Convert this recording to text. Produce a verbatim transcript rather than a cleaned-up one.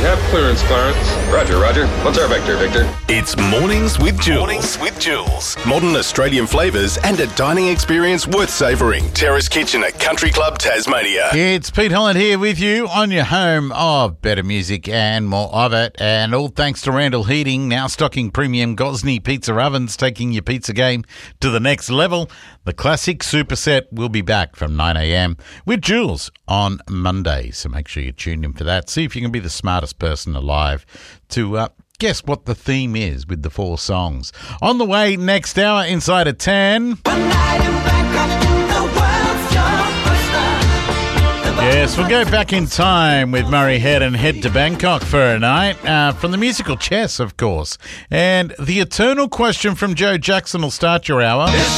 have clearance, Clarence. Roger, Roger. What's our vector, Victor? It's Mornings with Jules. Mornings with Jules. Modern Australian flavours and a dining experience worth savouring. Terrace Kitchen at Country Club Tasmania. It's Pete Holland here with you on your home of better music and more of it. And all thanks to Randall Heating, now stocking premium Gosney pizza ovens, taking your pizza game to the next level. The classic superset will be back from nine a.m. with Jules on Monday. So make sure you tune in for that. See if you can be the smartest person alive to uh, guess what the theme is with the four songs. On the way next hour, inside at ten. Yes, we'll go back in time with Murray Head and head to Bangkok for a night, uh, from the musical Chess, of course. And the eternal question from Joe Jackson will start your hour.